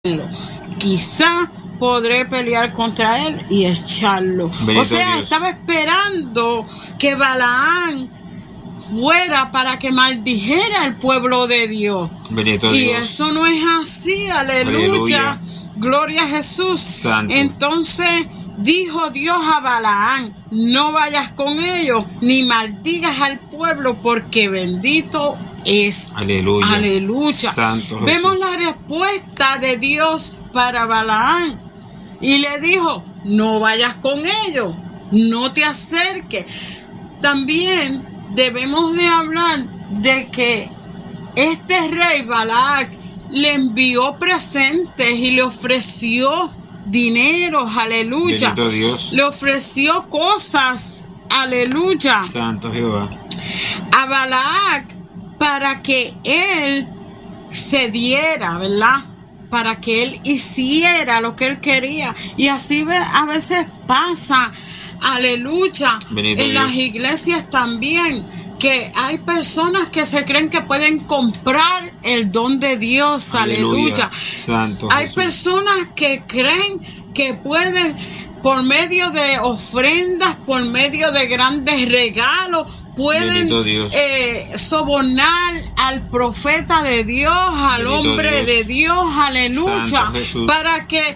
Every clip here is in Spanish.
quizá podré pelear contra él y echarlo. Bendito o sea, Dios. estaba esperando que Balaam fuera para que maldijera al pueblo de Dios. Bendito y Dios. Eso no es así, aleluya. Gloria a Jesús. Santo. Entonces dijo Dios a Balaam: no vayas con ellos, ni maldigas al pueblo, porque bendito es. Aleluya. Aleluya. Santo Jesús. Vemos la respuesta de Dios para Balaam. Y le dijo: no vayas con ellos, no te acerques. También debemos de hablar de que este rey Balac le envió presentes y le ofreció dinero, aleluya. Bendito Dios. Le ofreció cosas, aleluya, Santo Jehová. a Balac para que él cediera, ¿verdad? Para que él hiciera lo que él quería. Y así a veces pasa, aleluya, Bendito en Dios. las iglesias también, que hay personas que se creen que pueden comprar el don de Dios, aleluya. Santo Hay Jesús. personas que creen que pueden, por medio de ofrendas, por medio de grandes regalos, pueden Bendito Dios. sobornar al profeta de Dios, al Bendito hombre Dios. de Dios, aleluya, Santo Jesús. para que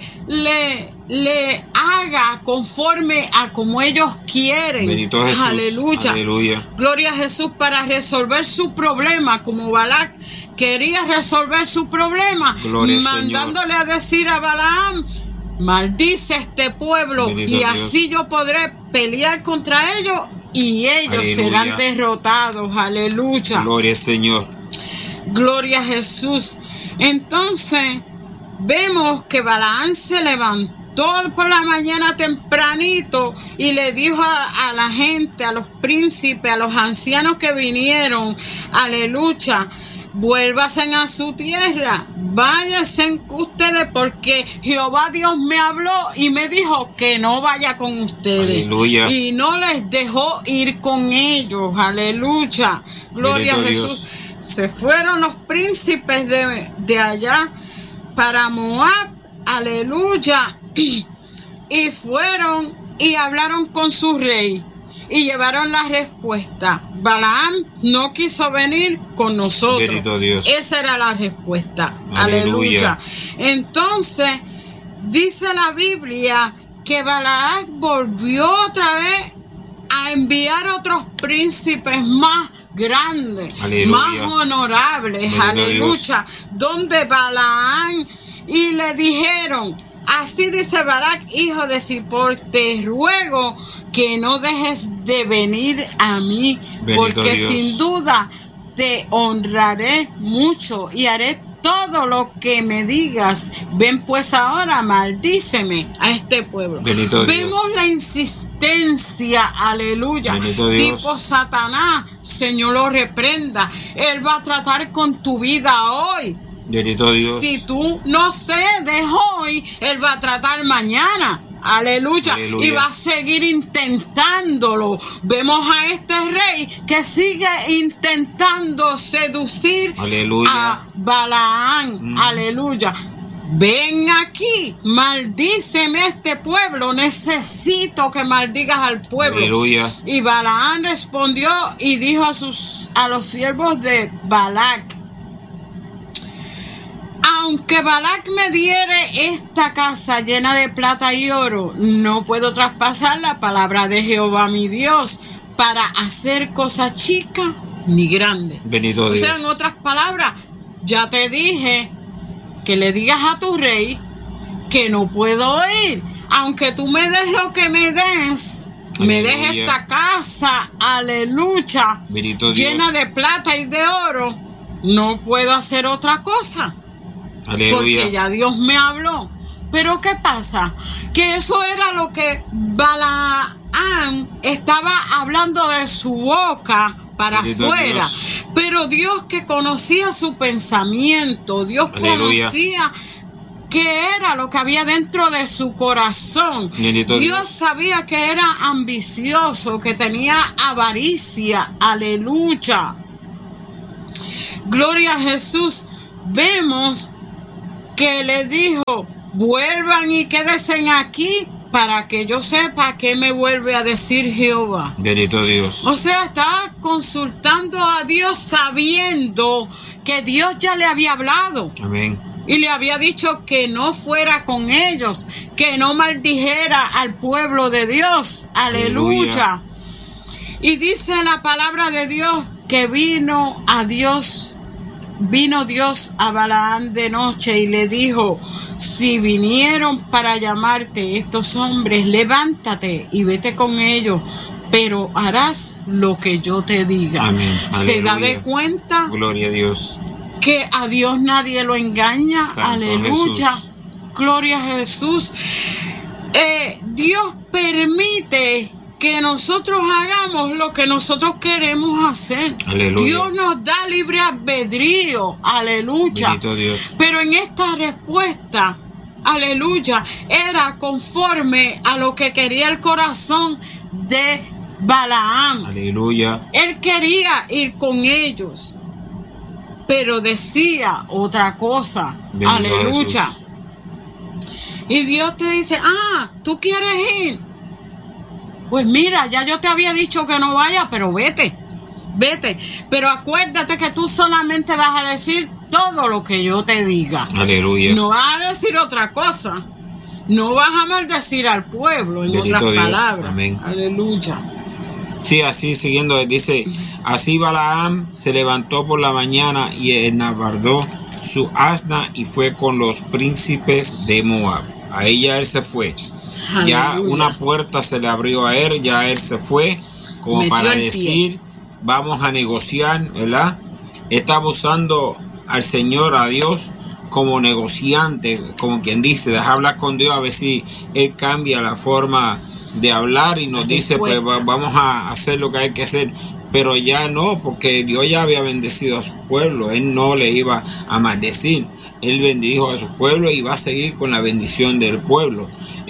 le haga conforme a como ellos quieren. Bendito Jesús. Aleluya. Aleluya. Gloria a Jesús, para resolver su problema, como Balac quería resolver su problema, Gloria al mandándole a decir a Balaam: maldice este pueblo, Bendito y Dios. así yo podré pelear contra ellos y ellos Aleluya. serán derrotados. Aleluya. Gloria al Señor. Gloria a Jesús. Entonces vemos que Balaam se levantó por la mañana tempranito y le dijo a la gente, a los príncipes, a los ancianos que vinieron, aleluya: vuélvasen a su tierra, váyanse ustedes, porque Jehová Dios me habló y me dijo que no vaya con ustedes. Aleluya. Y no les dejó ir con ellos, aleluya. Gloria a Bendito Jesús. Dios. Se fueron los príncipes de allá para Moab, aleluya, y fueron y hablaron con su rey y llevaron la respuesta: Balaam no quiso venir con nosotros. Bendito Dios. Esa era la respuesta. Aleluya. Aleluya. Entonces dice la Biblia que Balaam volvió otra vez a enviar otros príncipes más grandes, Aleluya. más honorables, Bendito aleluya, donde Balaam, y le dijeron: así dice Balac, hijo de Zippor, te ruego que no dejes de venir a mí, Bendito porque Dios. sin duda te honraré mucho y haré todo lo que me digas. Ven pues ahora, maldíceme a este pueblo. Bendito Dios. Vemos la insistencia, aleluya. Bendito Dios. Tipo Satanás, Señor lo reprenda. Él va a tratar con tu vida hoy. Bendito Dios. Si tú no cedes hoy, Él va a tratar mañana. Aleluya. Aleluya. Y va a seguir intentándolo. Vemos a este rey que sigue intentando seducir Aleluya. a Balaam. Aleluya. Ven aquí, maldíceme a este pueblo. Necesito que maldigas al pueblo. Aleluya. Y Balaam respondió y dijo a los siervos de Balac: aunque Balac me diere esta casa llena de plata y oro, no puedo traspasar la palabra de Jehová mi Dios para hacer cosa chica ni grande. Bendito O Dios. sea, en otras palabras, ya te dije que le digas a tu rey que no puedo ir. Aunque tú me des lo que me des, me des Aleluya. esta casa, aleluya, Bendito Dios. llena de plata y de oro, no puedo hacer otra cosa. Aleluya. Porque ya Dios me habló. Pero ¿qué pasa? Que eso era lo que Balaam estaba hablando de su boca para Bendito afuera. Dios. Pero Dios, que conocía su pensamiento, Dios Aleluya. conocía qué era lo que había dentro de su corazón. Bendito Dios Dios. sabía que era ambicioso, que tenía avaricia. Aleluya. Gloria a Jesús. Vemos que le dijo, vuelvan y quédense aquí para que yo sepa qué me vuelve a decir Jehová. Bendito Dios. O sea, estaba consultando a Dios sabiendo que Dios ya le había hablado. Amén. Y le había dicho que no fuera con ellos, que no maldijera al pueblo de Dios. Aleluya. Y dice la palabra de Dios que vino Dios a Balaam de noche y le dijo, si vinieron para llamarte estos hombres, levántate y vete con ellos, pero harás lo que yo te diga. Amén. ¿Se da de cuenta? Gloria a Dios. Que a Dios nadie lo engaña. Santo Aleluya. Jesús. Gloria a Jesús. Dios permite que nosotros hagamos lo que nosotros queremos hacer. Aleluya. Dios nos da libre albedrío. Aleluya. Bendito Dios. Pero en esta respuesta, aleluya, era conforme a lo que quería el corazón de Balaam. Aleluya. Él quería ir con ellos, pero decía otra cosa. Bendito Aleluya. Jesús. Y Dios te dice, ¿tú quieres ir? Pues mira, ya yo te había dicho que no vayas, pero vete. Pero acuérdate que tú solamente vas a decir todo lo que yo te diga. Aleluya. No vas a decir otra cosa. No vas a maldecir al pueblo, en Bendito otras Dios. palabras. Amén. Aleluya. Sí, así siguiendo, dice, así Balaam se levantó por la mañana y enabardó su asna y fue con los príncipes de Moab. Ahí ya él se fue. Ya Aleluya. una puerta se le abrió a él, ya él se fue, como Metió para el pie. decir, vamos a negociar, ¿verdad? Estaba usando al Señor, a Dios, como negociante, como quien dice, deja hablar con Dios a ver si Él cambia la forma de hablar y nos dice, pues vamos a hacer lo que hay que hacer. Pero ya no, porque Dios ya había bendecido a su pueblo, Él no le iba a maldecir. Él bendijo a su pueblo y va a seguir con la bendición del pueblo.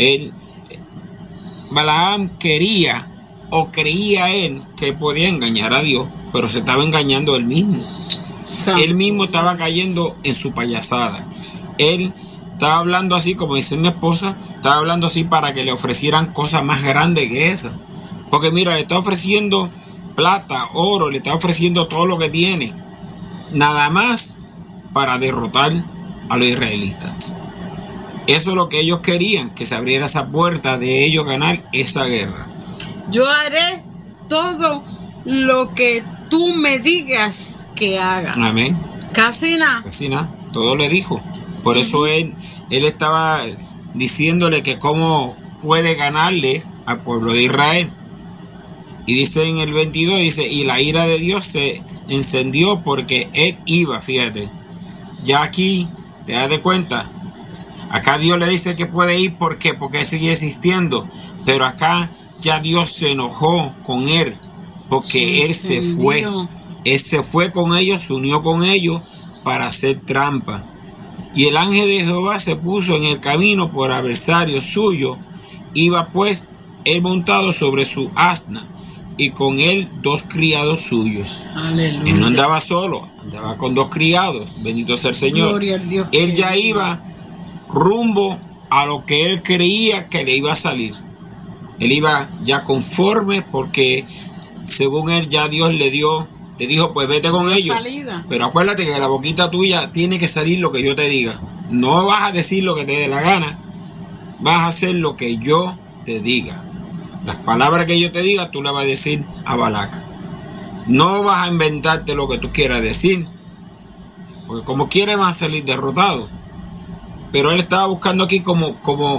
Balaam quería o creía él que podía engañar a Dios, pero se estaba engañando él mismo. Santo. Él mismo estaba cayendo en su payasada. Él estaba hablando así, como dice mi esposa, estaba hablando así para que le ofrecieran cosas más grandes que esa. Porque mira, le está ofreciendo plata, oro, le está ofreciendo todo lo que tiene, nada más para derrotar a los israelitas. Eso es lo que ellos querían, que se abriera esa puerta de ellos ganar esa guerra. Yo haré todo lo que tú me digas que haga. Amén. Casi nada. Así nada, todo le dijo. Por eso él estaba diciéndole que cómo puede ganarle al pueblo de Israel. Y dice en el 22, dice, y la ira de Dios se encendió porque él iba, fíjate. Ya aquí, te das de cuenta, acá Dios le dice que puede ir, ¿por qué? Porque él sigue existiendo. Pero acá ya Dios se enojó con él, porque él se fue. Él se fue con ellos, se unió con ellos para hacer trampa. Y el ángel de Jehová se puso en el camino por adversario suyo. Iba pues él montado sobre su asna y con él 2 criados suyos. Aleluya. Él no andaba solo, andaba con 2 criados. Bendito sea el Señor. Gloria al Dios. Él ya iba rumbo a lo que él creía que le iba a salir. Él iba ya conforme porque según él ya Dios le dijo, pues vete con ellos. Salida. Pero acuérdate que de la boquita tuya tiene que salir lo que yo te diga. No vas a decir lo que te dé la gana. Vas a hacer lo que yo te diga. Las palabras que yo te diga, tú le vas a decir a Balac. No vas a inventarte lo que tú quieras decir. Porque como quieres vas a salir derrotado. Pero él estaba buscando aquí como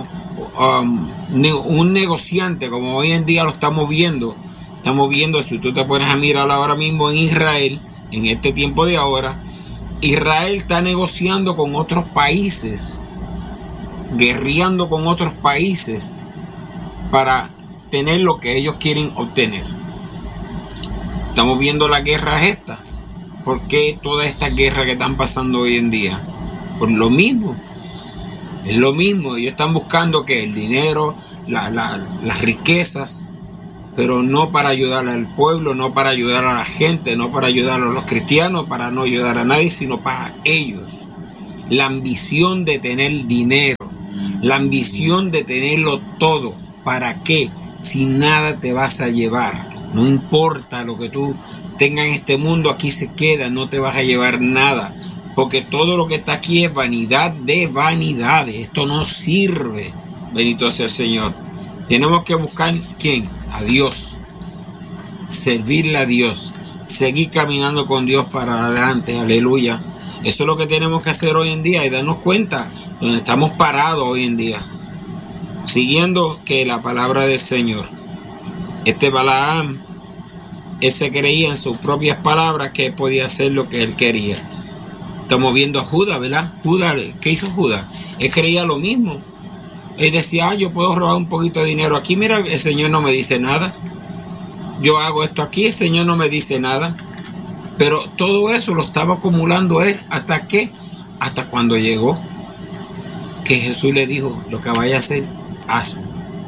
un negociante, como hoy en día lo estamos viendo. Estamos viendo, si tú te pones a mirar ahora mismo en Israel, en este tiempo de ahora, Israel está negociando con otros países, guerreando con otros países para tener lo que ellos quieren obtener. Estamos viendo las guerras estas. ¿Por qué todas estas guerras que están pasando hoy en día? Por lo mismo. Es lo mismo. Ellos están buscando que el dinero, las riquezas, pero no para ayudar al pueblo, no para ayudar a la gente, no para ayudar a los cristianos, para no ayudar a nadie, sino para ellos. la ambición de tener dinero, la ambición de tenerlo todo. ¿Para qué? Si nada te vas a llevar. No importa lo que tú tengas en este mundo, aquí se queda, no te vas a llevar nada. Porque todo lo que está aquí es vanidad de vanidades. Esto no sirve. Bendito sea el Señor. Tenemos que buscar, ¿quién? A Dios. Servirle a Dios. Seguir caminando con Dios para adelante. Aleluya. Eso es lo que tenemos que hacer hoy en día y darnos cuenta donde estamos parados hoy en día. Siguiendo que la palabra del Señor. Este Balaam, él se creía en sus propias palabras que podía hacer lo que él quería. Estamos viendo a Judas, ¿verdad? Judas, ¿qué hizo Judas? Él creía lo mismo. Él decía, yo puedo robar un poquito de dinero aquí. Mira, el Señor no me dice nada. Yo hago esto aquí, el Señor no me dice nada. Pero todo eso lo estaba acumulando él. ¿Hasta qué? Hasta cuando llegó. Que Jesús le dijo, lo que vaya a hacer, hazlo.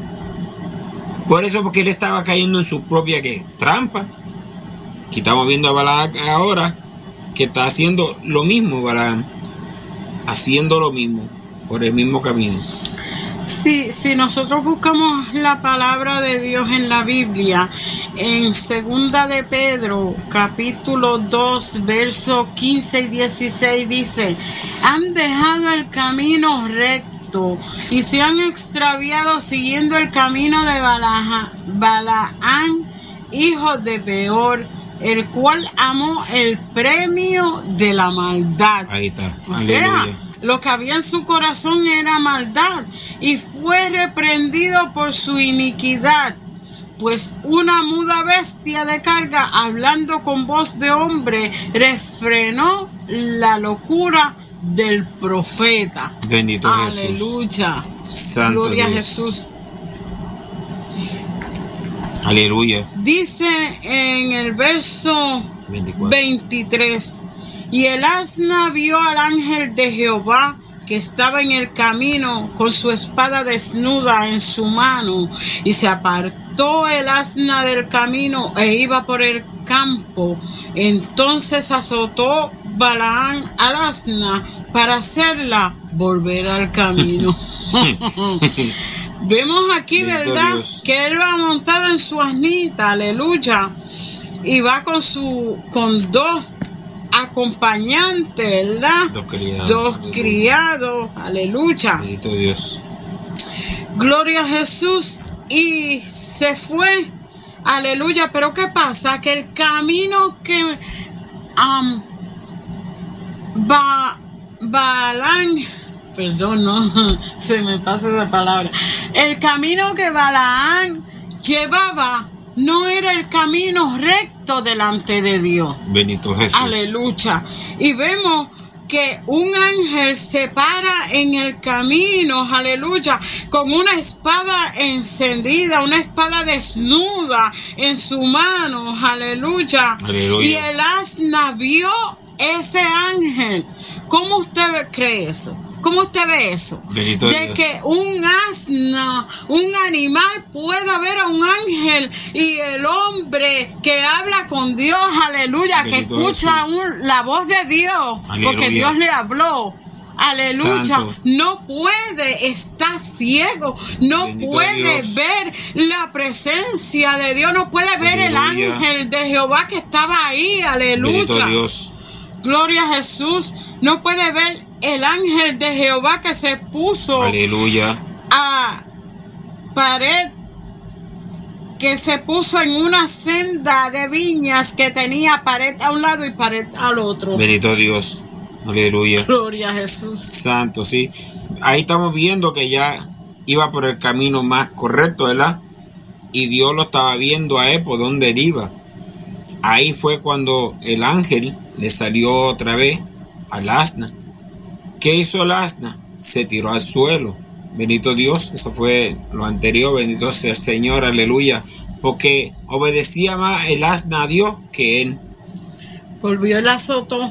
Por eso, porque él estaba cayendo en su propia ¿qué? Trampa. Aquí estamos viendo a Balaam ahora, que está haciendo lo mismo, Balaam. Haciendo lo mismo, por el mismo camino. Sí, si nosotros buscamos la palabra de Dios en la Biblia, en 2 de Pedro, capítulo 2, versos 15 y 16, dice, han dejado el camino recto y se han extraviado siguiendo el camino de Balaam, hijo de Beor, el cual amó el premio de la maldad. Ahí está. O sea, lo que había en su corazón era maldad y fue reprendido por su iniquidad, pues una muda bestia de carga, hablando con voz de hombre, refrenó la locura del profeta. Bendito Jesús. Aleluya. Santo Gloria Dios. a Jesús. Aleluya. Dice en el verso 23, y el asna vio al ángel de Jehová que estaba en el camino con su espada desnuda en su mano, y se apartó el asna del camino e iba por el campo. Entonces azotó Balaam al asna para hacerla volver al camino. Vemos aquí, ¿verdad? Dios. Que él va montado en su asnita, aleluya, y va con dos acompañantes, ¿verdad? Dos criados, aleluya. Bendito Dios. Gloria a Jesús. Y se fue, aleluya. Pero ¿qué pasa? Que el camino que Balaam, perdón, no, se me pasa esa palabra. El camino que Balaam llevaba no era el camino recto delante de Dios. Bendito Jesús. Aleluya. Y vemos que un ángel se para en el camino, aleluya, con una espada encendida, una espada desnuda en su mano, aleluya. Aleluya. Y el asna vio ese ángel. ¿Cómo usted cree eso? ¿Cómo usted ve eso? Bendito de Dios. Que un asna, un animal, pueda ver a un ángel, y el hombre que habla con Dios, aleluya, bendito que escucha la voz de Dios, aleluya, porque Dios le habló. Aleluya, santo. No puede estar ciego, no bendito puede Dios. Ver la presencia de Dios, no puede ver aleluya. El ángel de Jehová que estaba ahí, aleluya. Bendito Dios. Gloria a Jesús, no puede ver el ángel de Jehová que se puso aleluya. A pared, que se puso en una senda de viñas que tenía pared a un lado y pared al otro. Bendito Dios. Aleluya. Gloria a Jesús. Santo, sí. Ahí estamos viendo que ya iba por el camino más correcto, ¿verdad? Y Dios lo estaba viendo a él por donde él iba. Ahí fue cuando el ángel le salió otra vez al asna. ¿Qué hizo el asna? Se tiró al suelo. Bendito Dios, eso fue lo anterior. Bendito sea el Señor, aleluya. Porque obedecía más el asna a Dios que él. Volvió y la azotó.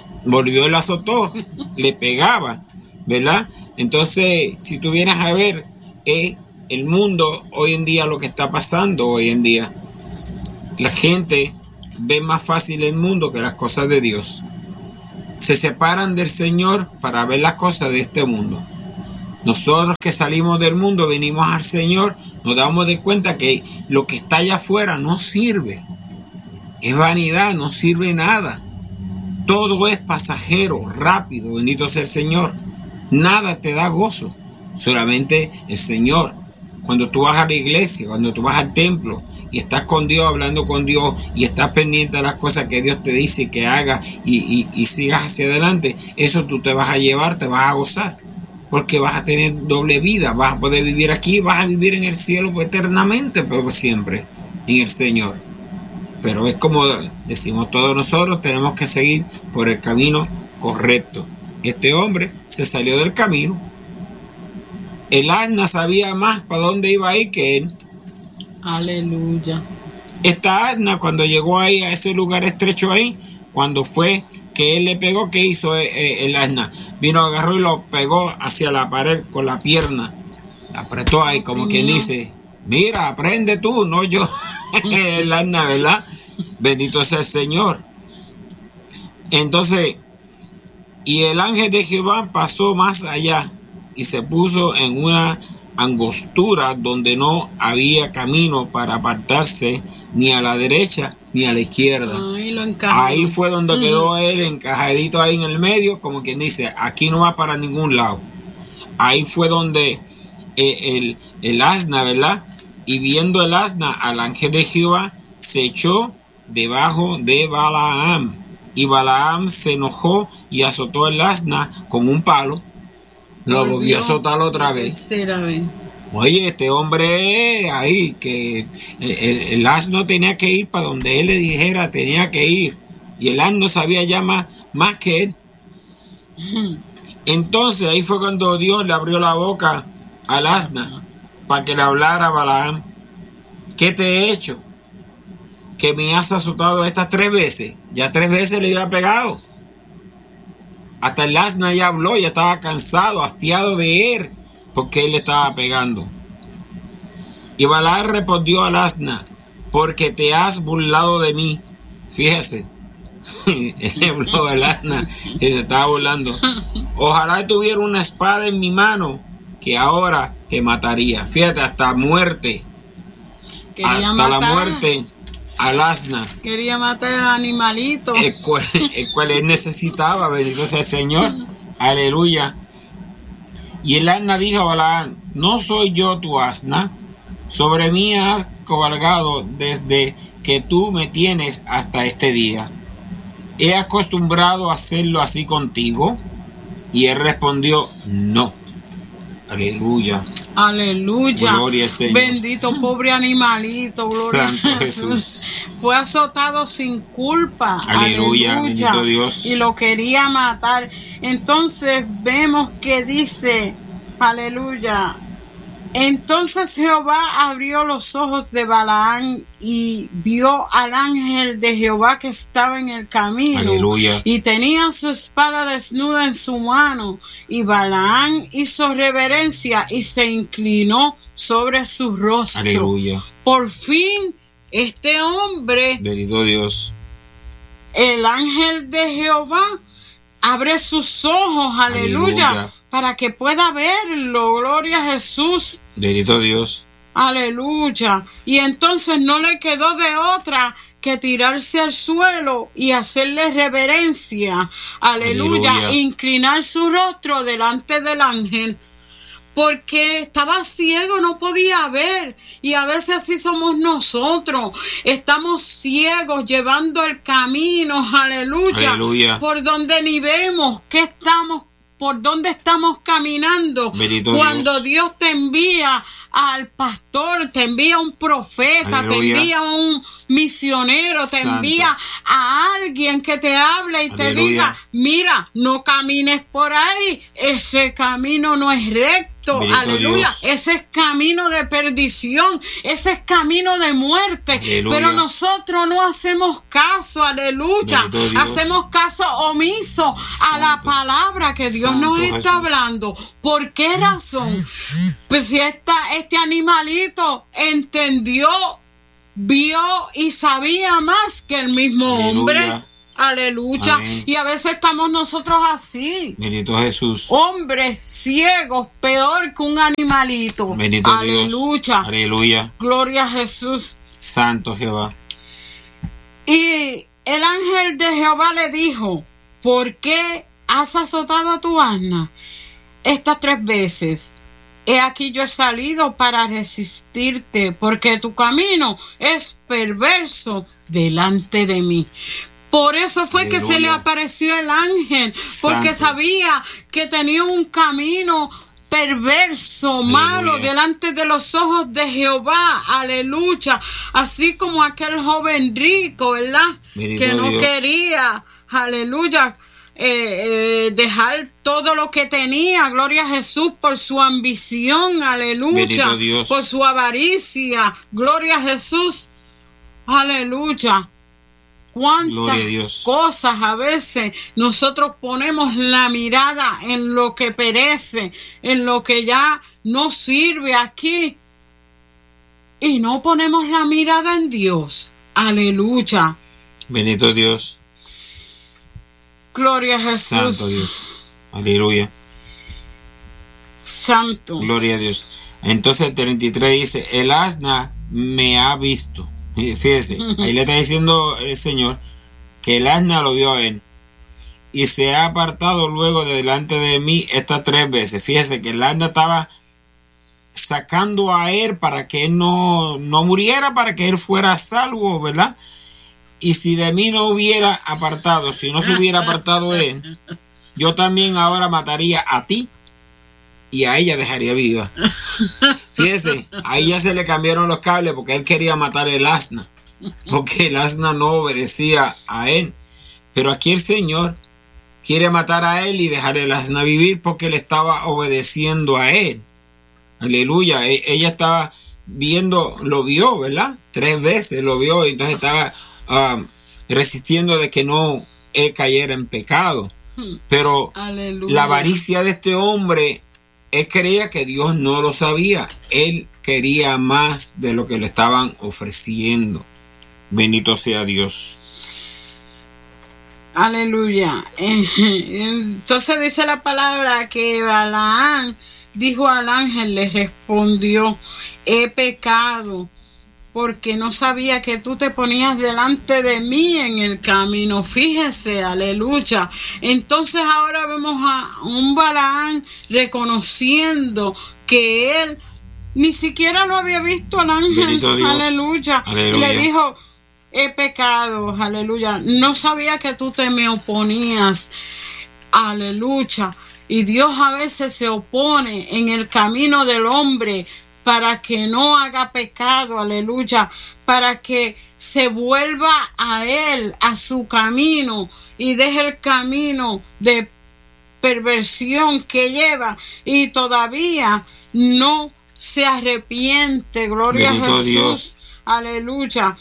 Le pegaba, ¿verdad? Entonces, si tú vienes a ver el mundo hoy en día, lo que está pasando hoy en día, la gente ve más fácil el mundo que las cosas de Dios. se separan del Señor para ver las cosas de este mundo. Nosotros que salimos del mundo, venimos al Señor, nos damos de cuenta que lo que está allá afuera no sirve. Es vanidad, no sirve nada. Todo es pasajero, rápido, bendito sea el Señor. Nada te da gozo, solamente el Señor. Cuando tú vas a la iglesia, cuando tú vas al templo y estás con Dios, hablando con Dios y estás pendiente de las cosas que Dios te dice que hagas y sigas hacia adelante, eso tú te vas a llevar, te vas a gozar. Porque vas a tener doble vida, vas a poder vivir aquí, vas a vivir en el cielo eternamente, pero siempre en el Señor. Pero es como decimos todos nosotros, tenemos que seguir por el camino correcto. Este hombre se salió del camino. El asna sabía más para dónde iba a ir que él. Aleluya. Esta asna, cuando llegó ahí a ese lugar estrecho ahí, cuando fue que él le pegó, ¿qué hizo el asna? Vino, agarró y lo pegó hacia la pared con la pierna. La apretó ahí, como quien dice, mira, aprende tú, no yo. El asna, ¿verdad? Bendito sea el Señor. Entonces, y el ángel de Jehová pasó más allá y se puso en una angostura donde no había camino para apartarse ni a la derecha ni a la izquierda. Ahí fue donde quedó él encajadito ahí en el medio, como quien dice, aquí no va para ningún lado. Ahí fue donde el asna, ¿verdad? Y viendo el asna al ángel de Jehová, se echó debajo de Balaam. Y Balaam se enojó y azotó el asna con un palo. Lo volvió a azotar otra vez. Oye, este hombre ahí, que el asno tenía que ir para donde él le dijera, tenía que ir. Y el asno sabía ya más que él. Entonces ahí fue cuando Dios le abrió la boca al asna para que le hablara a Balaam. ¿Qué te he hecho? Que me has azotado estas 3 veces. Ya 3 veces le había pegado. Hasta el asna ya habló, ya estaba cansado, hastiado de él, porque él le estaba pegando. Y Balaam respondió al asna, porque te has burlado de mí. Fíjese, él le habló al asna y se estaba burlando. Ojalá tuviera una espada en mi mano, que ahora te mataría. Fíjate, hasta muerte. Hasta la muerte al asna. Quería matar al animalito. El cual él necesitaba, bendito sea el Señor. Aleluya. Y el asna dijo a Balaam, ¿no soy yo tu asna? Sobre mí has cabalgado desde que tú me tienes hasta este día. ¿He acostumbrado a hacerlo así contigo? Y él respondió, no. Aleluya. Aleluya. Gloria al Señor. Bendito pobre animalito. Gloria Santo a Jesús. Fue azotado sin culpa. Aleluya. Bendito Dios. Y lo quería matar. Entonces vemos que dice, aleluya. Entonces Jehová abrió los ojos de Balaam y vio al ángel de Jehová que estaba en el camino. Aleluya. Y tenía su espada desnuda en su mano. Y Balaam hizo reverencia y se inclinó sobre su rostro. Aleluya. Por fin, este hombre, bendito Dios, el ángel de Jehová, abre sus ojos, aleluya, para que pueda verlo. Gloria a Jesús. Bendito Dios. Aleluya. Y entonces no le quedó de otra que tirarse al suelo y hacerle reverencia. Aleluya. Inclinar su rostro delante del ángel. Porque estaba ciego, no podía ver. Y a veces así somos nosotros. Estamos ciegos llevando el camino. Aleluya. Aleluya. Por donde ni vemos que estamos, por dónde estamos caminando. Bendito cuando Dios te envía al pastor, te envía un profeta, aleluya, te envía un misionero, te envía a alguien que te hable y te diga, mira, no camines por ahí, ese camino no es recto, bendito aleluya, Dios. Ese es camino de perdición, ese es camino de muerte, aleluya. Pero nosotros no hacemos caso, aleluya, hacemos caso omiso a la palabra que Dios nos está hablando. ¿Por qué razón? Pues si este animalito entendió, vio y sabía más que el mismo hombre. Aleluya. Amén. Y a veces estamos nosotros así. Bendito Jesús. Hombres ciegos, peor que un animalito. Bendito Aleluya. Dios. Aleluya. Gloria a Jesús. Santo Jehová. Y el ángel de Jehová le dijo, ¿por qué has azotado a tu asna estas 3 veces? He aquí yo he salido para resistirte, porque tu camino es perverso delante de mí. Por eso fue Aleluya. que se le apareció el ángel, porque Santo. sabía que tenía un camino perverso, Aleluya. malo, delante de los ojos de Jehová. Aleluya. Así como aquel joven rico, ¿verdad? Bendito Que no Dios. quería, aleluya, dejar todo lo que tenía, gloria a Jesús, por su ambición, aleluya, Bendito Dios. por su avaricia, gloria a Jesús, aleluya. Cuántas Gloria a Dios. cosas a veces nosotros ponemos la mirada en lo que perece, en lo que ya no sirve aquí, y no ponemos la mirada en Dios, aleluya. Bendito Dios. Gloria a Jesús. Santo Dios. Aleluya. Santo. Gloria a Dios. Entonces el 33 dice, el asna me ha visto. Fíjese, ahí le está diciendo el Señor que el asna lo vio a él y se ha apartado luego de delante de mí estas 3 veces. Fíjese que el asna estaba sacando a él para que él no muriera, para que él fuera salvo, ¿verdad? Y si de mí no hubiera apartado, si no se hubiera apartado él, yo también ahora mataría a ti y a ella dejaría viva. Fíjese, ahí ya se le cambiaron los cables porque él quería matar el asna, porque el asna no obedecía a él. Pero aquí el Señor quiere matar a él y dejar el asna vivir porque él estaba obedeciendo a él. Aleluya. Ella estaba viendo, lo vio, ¿verdad? 3 veces lo vio y entonces estaba resistiendo de que no él cayera en pecado. Pero Aleluya. la avaricia de este hombre, él creía que Dios no lo sabía. Él quería más de lo que le estaban ofreciendo. Bendito sea Dios. Aleluya. Entonces dice la palabra que Balaam dijo al ángel, le respondió, he pecado porque no sabía que tú te ponías delante de mí en el camino. Fíjese, aleluya. Entonces ahora vemos a un Balaam reconociendo que él ni siquiera lo había visto al ángel. Aleluya. Aleluya. Y le dijo, he pecado, aleluya. No sabía que tú te me oponías, aleluya. Y Dios a veces se opone en el camino del hombre para que no haga pecado, aleluya, para que se vuelva a él, a su camino, y deje el camino de perversión que lleva, y todavía no se arrepiente, gloria Bendito a Jesús, Dios. aleluya.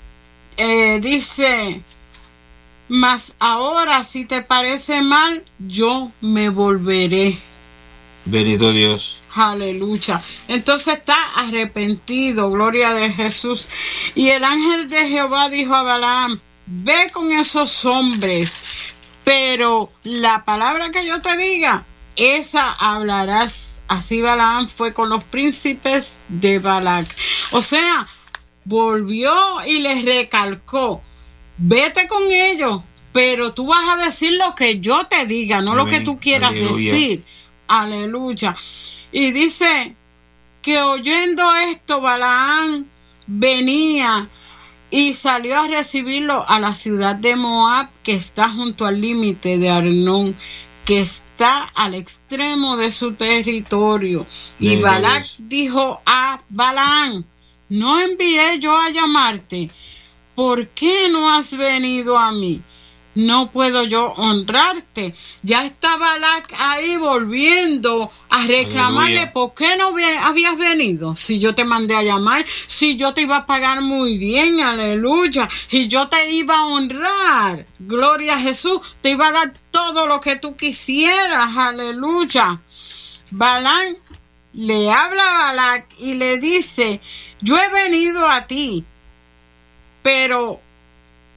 Dice, mas ahora si te parece mal, yo me volveré. Bendito Dios. Aleluya. Entonces está arrepentido, gloria de Jesús. Y el ángel de Jehová dijo a Balaam, ve con esos hombres, pero la palabra que yo te diga, esa hablarás. Así Balaam fue con los príncipes de Balac. O sea, volvió y les recalcó, vete con ellos, pero tú vas a decir lo que yo te diga, no Amén. lo que tú quieras Aleluya. decir. Aleluya. Y dice que oyendo esto, Balaam venía y salió a recibirlo a la ciudad de Moab, que está junto al límite de Arnón, que está al extremo de su territorio. Y Bendito Balac Dios. dijo a Balaam, ¿no envié yo a llamarte? ¿Por qué no has venido a mí? No puedo yo honrarte. Ya está Balac ahí volviendo a reclamarle, Aleluya. ¿por qué no habías venido? Si yo te mandé a llamar, si yo te iba a pagar muy bien, aleluya, y yo te iba a honrar, gloria a Jesús, te iba a dar todo lo que tú quisieras, aleluya. Balaam le habla a Balac y le dice, yo he venido a ti, pero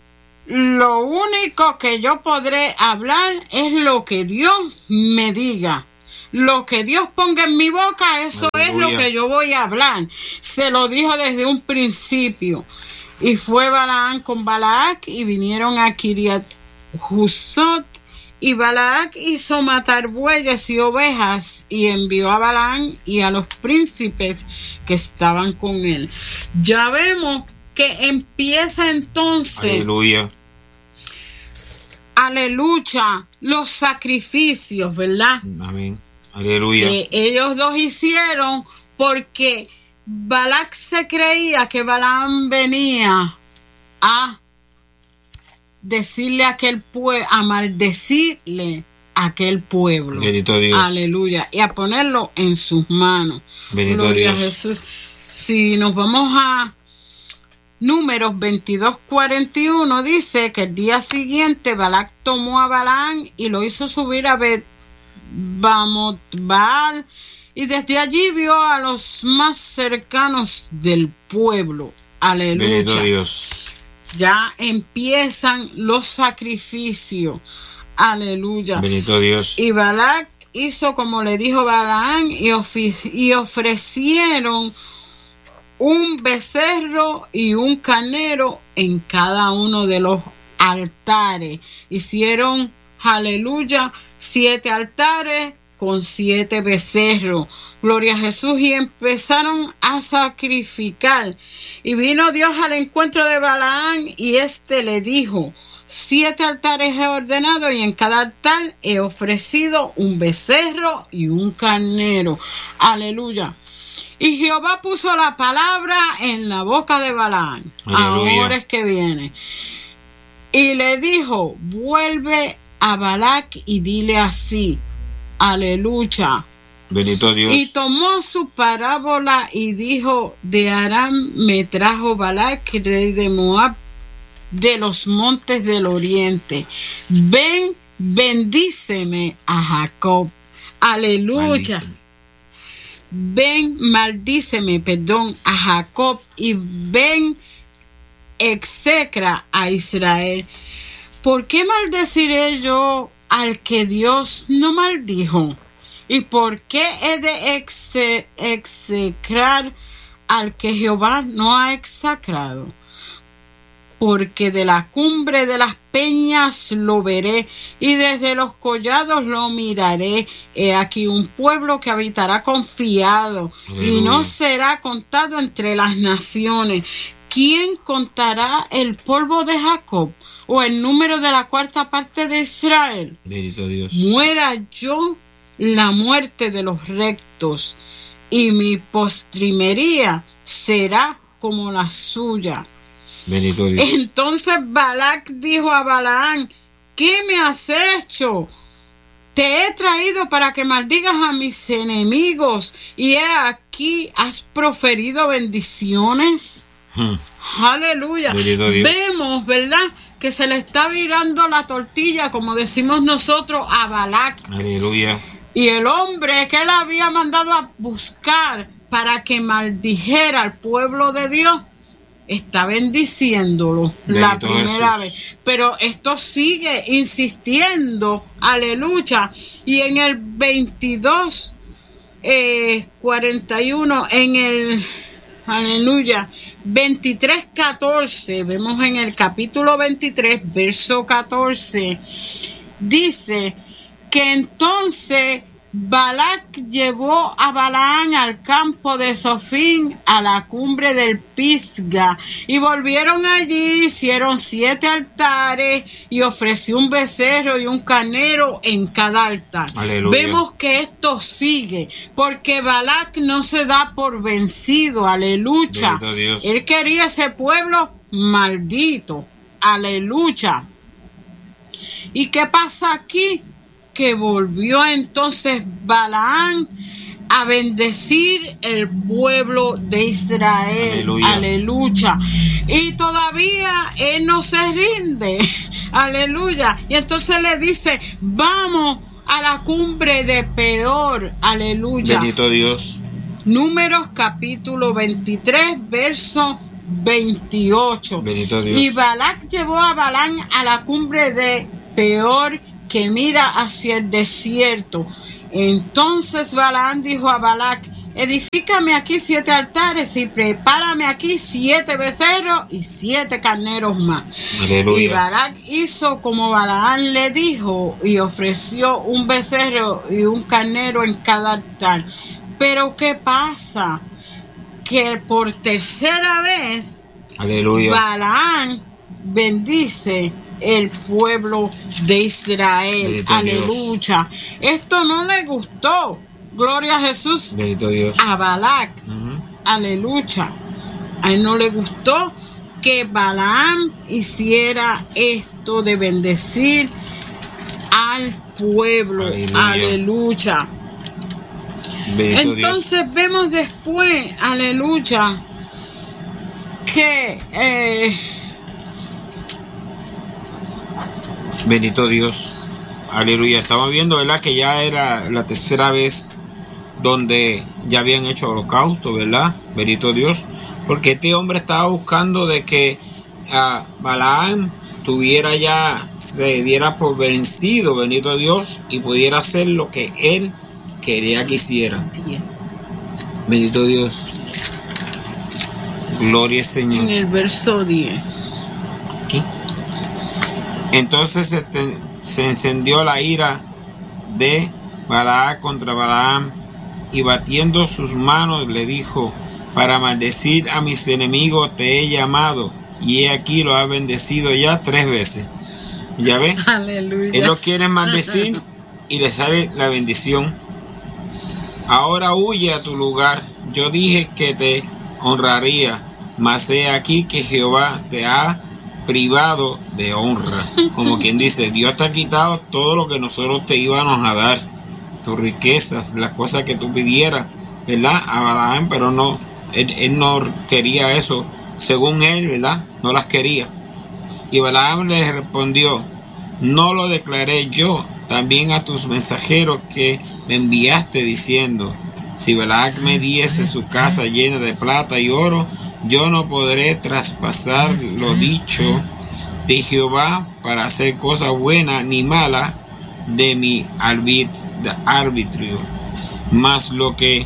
lo único que yo podré hablar es lo que Dios me diga. Lo que Dios ponga en mi boca, eso es lo que yo voy a hablar. Se lo dijo desde un principio. Y fue Balaam con Balac y vinieron a Kiriat Husot. Y Balac hizo matar bueyes y ovejas y envió a Balaam y a los príncipes que estaban con él. Ya vemos que empieza entonces. Aleluya. Los sacrificios, ¿verdad? Amén. Aleluya. Que ellos dos hicieron porque Balac se creía que Balaam venía a decirle a aquel pueblo, a maldecirle a aquel pueblo. Bendito Dios. Aleluya. Y a ponerlo en sus manos. Bendito Gloria Dios. a Jesús. Si nos vamos a Números 22:41, dice que el día siguiente Balac tomó a Balaam y lo hizo subir a Bamot-Baal, y desde allí vio a los más cercanos del pueblo. Aleluya. Bendito Dios. Ya empiezan los sacrificios. Aleluya. Bendito Dios. Y Balac hizo como le dijo Balaam y ofrecieron un becerro y un carnero en cada uno de los altares. Hicieron, aleluya, 7 altares con 7 becerros. Gloria a Jesús. Y empezaron a sacrificar. Y vino Dios al encuentro de Balaam y le dijo: 7 altares he ordenado y en cada altar he ofrecido un becerro y un carnero. Aleluya. Y Jehová puso la palabra en la boca de Balaam. Aleluya. Ahora es que viene. Y le dijo: vuelve a Balac y dile así. Aleluya. Bendito Dios. Y tomó su parábola y dijo: de Aram me trajo Balac, rey de Moab, de los montes del oriente. Ven, bendíceme a Jacob. Aleluya. Maldíceme, a Jacob, y ven, execra a Israel. ¿Por qué maldeciré yo al que Dios no maldijo? ¿Y por qué he de execrar al que Jehová no ha execrado? Porque de la cumbre de las peñas lo veré, y desde los collados lo miraré. He aquí un pueblo que habitará confiado. Aleluya. Y no será contado entre las naciones. ¿Quién contará el polvo de Jacob, o el número de la 4ª parte de Israel? Bendito Dios. Muera yo la muerte de los rectos, y mi postrimería será como la suya. Bendito Dios. Entonces Balac dijo a Balaam: ¿qué me has hecho? Te he traído para que maldigas a mis enemigos, y he aquí has proferido bendiciones. Aleluya. Vemos, ¿verdad?, que se le está virando la tortilla, como decimos nosotros, a Balac. Aleluya. Y el hombre que él había mandado a buscar para que maldijera al pueblo de Dios está bendiciéndolo la primera vez. Pero esto sigue insistiendo. Aleluya. Y en el 22, 41, en el, aleluya, 23:14, vemos en el capítulo 23, verso 14, dice que entonces Balac llevó a Balaam al campo de Sofín, a la cumbre del Pisga, y volvieron allí, hicieron 7 altares y ofreció un becerro y un carnero en cada altar. Aleluya. Vemos que esto sigue, porque Balac no se da por vencido. Aleluya. Él quería ese pueblo maldito. Aleluya. ¿Y qué pasa aquí? Que volvió entonces Balaam a bendecir el pueblo de Israel. Aleluya. Aleluya. Y todavía él no se rinde. Aleluya. Y entonces le dice: vamos a la cumbre de Peor. Aleluya. Bendito Dios. Números capítulo 23, verso 28. Bendito Dios. Y Balac llevó a Balaam a la cumbre de Peor, que mira hacia el desierto. Entonces Balaam dijo a Balac: edifícame aquí 7 altares y prepárame aquí 7 becerros y 7 carneros más. Aleluya. Y Balac hizo como Balaam le dijo y ofreció un becerro y un carnero en cada altar. Pero ¿qué pasa? Que por tercera vez, Aleluya, Balaam bendice el pueblo de Israel. Bendito Aleluya. Esto no le gustó. Gloria a Jesús. bendito Dios. A Balac. Aleluya. A él no le gustó que Balaam hiciera esto de bendecir al pueblo. Aleluya. Aleluya. Bendito Entonces Dios. vemos después, aleluya, que Bendito Dios. Aleluya. Estamos viendo, ¿verdad? Que ya era la tercera vez donde ya habían hecho holocausto, ¿verdad? Bendito Dios. Porque este hombre estaba buscando de que Balaam tuviera ya, se diera por vencido, bendito Dios, y pudiera hacer lo que él quería que hiciera. Bendito Dios. Gloria al Señor. en el verso 10. Aquí. Entonces se encendió la ira de Balac contra Balaam, y batiendo sus manos le dijo: para maldecir a mis enemigos te he llamado, y he aquí lo ha bendecido ya 3 veces. ¿Ya ves? Aleluya. Él lo quiere maldecir y le sale la bendición. Ahora huye a tu lugar. Yo dije que te honraría, mas he aquí que Jehová te ha privado de honra. Como quien dice, Dios te ha quitado todo lo que nosotros te íbamos a dar, tus riquezas, las cosas que tú pidieras, ¿verdad? A Balaam, pero no, él no quería eso, según él, ¿verdad? No las quería. Y Balaam le respondió: no lo declaré yo también a tus mensajeros que me enviaste, diciendo: si Balac me diese su casa llena de plata y oro, yo no podré traspasar lo dicho de Jehová para hacer cosa buena ni mala de mi arbitrio. Mas lo que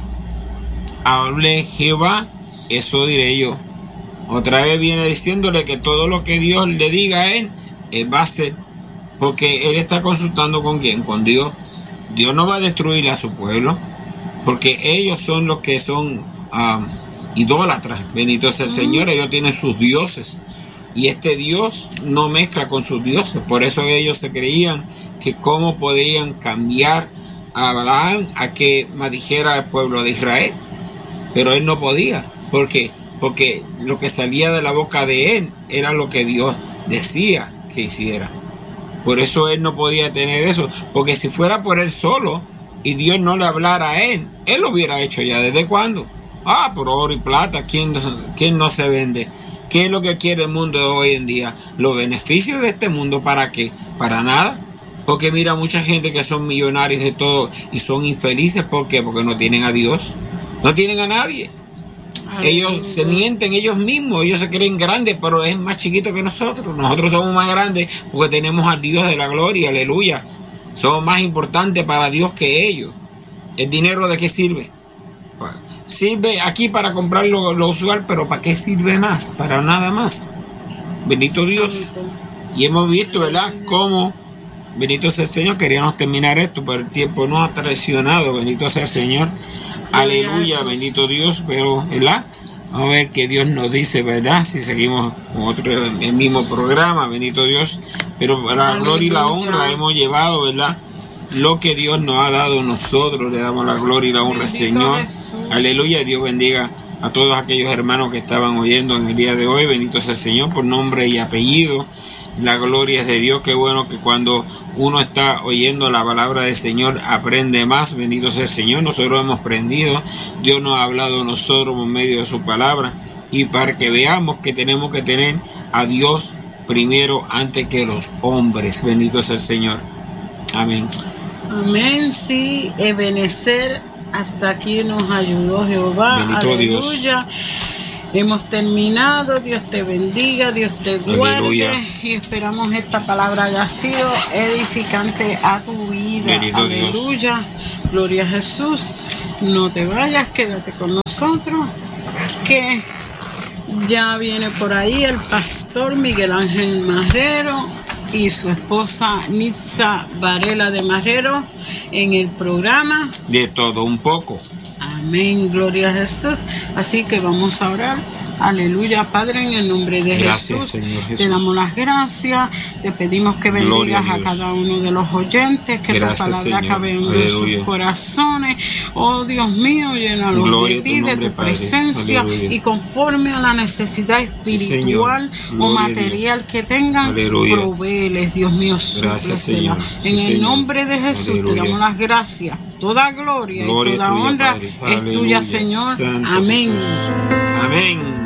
hable Jehová, eso diré yo. Otra vez viene diciéndole que todo lo que Dios le diga a él va a ser, porque él está consultando con quién, con Dios. Dios no va a destruir a su pueblo, porque ellos son los que son idólatras. Bendito sea el Señor. Ellos tienen sus dioses, y este Dios no mezcla con sus dioses. Por eso ellos se creían que cómo podían cambiar a Balaam a que maldijera al pueblo de Israel, pero él no podía. ¿Por qué? Porque lo que salía de la boca de él era lo que Dios decía que hiciera. Por eso él no podía tener eso, porque si fuera por él solo y Dios no le hablara a él, él lo hubiera hecho ya. ¿Desde cuándo? Por oro y plata, ¿quién no se vende? ¿Qué es lo que quiere el mundo de hoy en día? Los beneficios de este mundo, ¿para qué? Para nada. Porque mira, mucha gente que son millonarios y todo, y son infelices. ¿Por qué? Porque no tienen a Dios, no tienen a nadie. Ellos se mienten ellos mismos, ellos se creen grandes, pero es más chiquito que nosotros. Nosotros somos más grandes porque tenemos al Dios de la gloria, aleluya. Somos más importantes para Dios que ellos. ¿El dinero de qué sirve? Sirve aquí para comprar lo usual, pero ¿para qué sirve más? Para nada más. Bendito Dios. Y hemos visto, ¿verdad?, cómo, bendito sea el Señor, queríamos terminar esto, pero el tiempo nos ha traicionado. Bendito sea el Señor. Aleluya, bendito Dios. Pero, ¿verdad? Vamos a ver qué Dios nos dice, ¿verdad? Si seguimos con el mismo programa, bendito Dios. Pero para la gloria y la honra hemos llevado, ¿verdad?, lo que Dios nos ha dado a nosotros. Le damos la gloria y la honra al Señor. Jesús. Aleluya. Dios bendiga a todos aquellos hermanos que estaban oyendo en el día de hoy. Bendito sea el Señor por nombre y apellido. La gloria es de Dios. Qué bueno que cuando uno está oyendo la palabra del Señor aprende más. Bendito sea el Señor. Nosotros hemos aprendido. Dios nos ha hablado a nosotros por medio de su palabra, y para que veamos que tenemos que tener a Dios primero antes que los hombres. Bendito sea el Señor. Amén. Amén. Sí, Ebenezer, hasta aquí nos ayudó Jehová. Bendito aleluya. Dios. Hemos terminado. Dios te bendiga, Dios te guarde. Aleluya. Y esperamos esta palabra haya sido edificante a tu vida. Bendito Aleluya. Gloria a Jesús. No te vayas, quédate con nosotros, que ya viene por ahí el pastor Miguel Ángel Marrero y su esposa Nitza Varela de Marrero en el programa De todo un poco. Amén, gloria a Jesús. Así que vamos a orar. Aleluya, Padre, en el nombre de Gracias, Jesús. Señor Jesús. Te damos las gracias. Te pedimos que Gloria bendigas a a Dios. cada uno de los oyentes, que Gracias, tu palabra Señor. cabe en Aleluya. sus corazones. Oh Dios mío, llénalos Gloria de a tu ti, de nombre, tu Padre. presencia, Aleluya. y conforme a la necesidad espiritual Señor. o Gloria a material que tengan, Aleluya. provéeles, Dios mío, Gracias, súplesela. Señor. Sí, En el Señor. nombre de Jesús Aleluya. te damos las gracias. Toda gloria y Gloria toda tuya, honra Padre. es tuya, Aleluya. Señor. Santo Amén. Jesús. Amén.